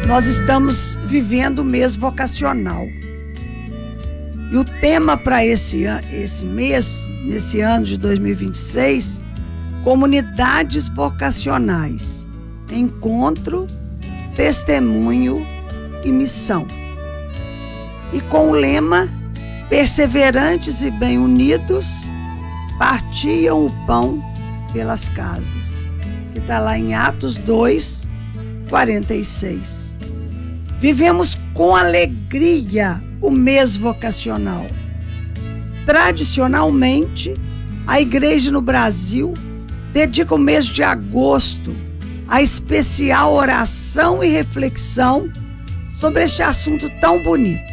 Nós estamos vivendo o mês vocacional. E o tema para esse mês, nesse ano de 2026, comunidades vocacionais, encontro, testemunho e missão. E com o lema, perseverantes e bem unidos, partiam o pão pelas casas, que está lá em Atos 2, 46. Vivemos com alegria o mês vocacional. Tradicionalmente, a igreja no Brasil dedica o mês de agosto a especial oração e reflexão sobre este assunto tão bonito.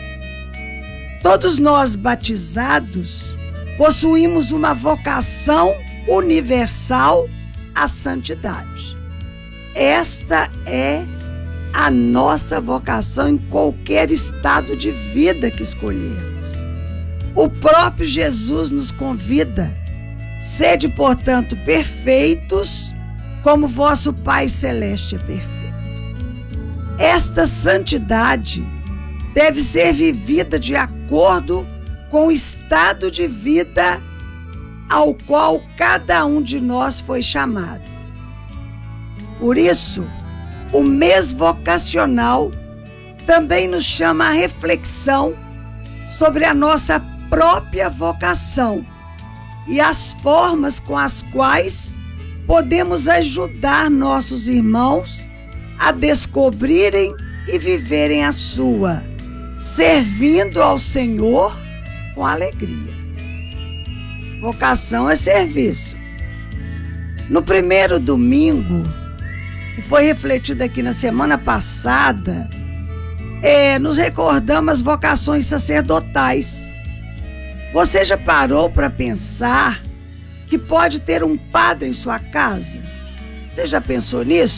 Todos nós batizados possuímos uma vocação universal à santidade. Esta é a nossa vocação em qualquer estado de vida que escolhermos. O próprio Jesus nos convida: sede, portanto, perfeitos, como vosso Pai Celeste é perfeito. Esta santidade deve ser vivida de acordo com o estado de vida ao qual cada um de nós foi chamado. Por isso, o mês vocacional também nos chama à reflexão sobre a nossa própria vocação e as formas com as quais podemos ajudar nossos irmãos a descobrirem e viverem a sua, servindo ao Senhor com alegria. Vocação é serviço. No primeiro domingo, que foi refletido aqui na semana passada, nos recordamos as vocações sacerdotais. Você já parou para pensar que pode ter um padre em sua casa? Você já pensou nisso?